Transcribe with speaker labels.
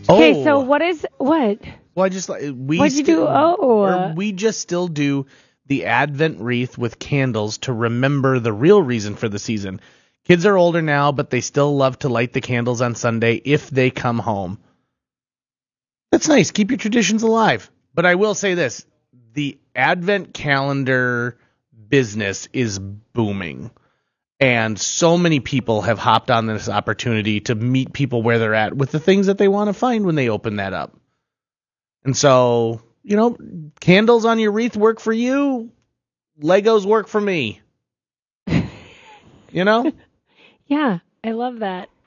Speaker 1: Okay, so
Speaker 2: Oh,
Speaker 1: what?
Speaker 2: well, I just we
Speaker 1: What'd you do?
Speaker 2: we just still do the Advent wreath with candles to remember the real reason for the season. Kids are older now, but they still love to light the candles on Sunday if they come home. That's nice. Keep your traditions alive. But I will say this, the Advent calendar business is booming. And so many people have hopped on this opportunity to meet people where they're at with the things that they want to find when they open that up. And so, candles on your wreath work for you. Legos work for me.
Speaker 1: Yeah, I love that.